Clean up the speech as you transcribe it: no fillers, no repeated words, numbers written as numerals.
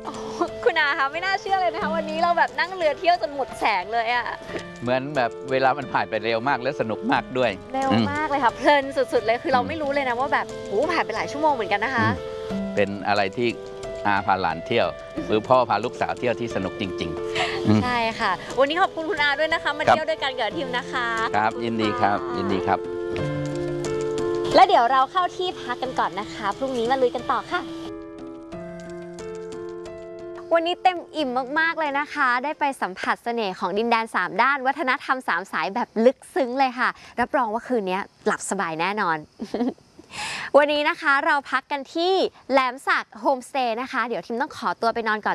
คุณอาคะไม่น่าเชื่อเลยนะคะวันนี้เราแบบนั่งเรือเที่ยวจนหมดแสงเลยอะเหมือนแบบเวลามันผ่านไปเร็วมากและสนุกมากด้วยเร็วมากเลยค่ะเพลินสุดๆเลยคือเราไม่รู้เลยนะว่าแบบโอ้ผ่านไปหลายชั่วโมงเหมือนกันนะคะเป็นอะไรที่อาพาหลานเที่ยว หรือพ่อพาลูกสาวเที่ยวที่สนุกจริงใช่ค่ะวันนี้ขอบคุณคุณอาด้วยนะคะมาเที่ยวด้วยกันกับทีมนะคะครับยินดีครับยินดีครับแล้วเดี๋ยวเราเข้าที่พักกันก่อนนะคะพรุ่งนี้มาลุยกันต่อค่ะวันนี้เต็มอิ่มมากๆเลยนะคะได้ไปสัมผัสเสน่ห์ของดินแดน3ด้านวัฒนธรรม3สายแบบลึกซึ้งเลยค่ะรับรองว่าคืนนี้หลับสบายแน่นอน วันนี้นะคะเราพักกันที่แหลมสักโฮมสเตย์นะคะเดี๋ยวทิมต้องขอตัวไปนอนก่อน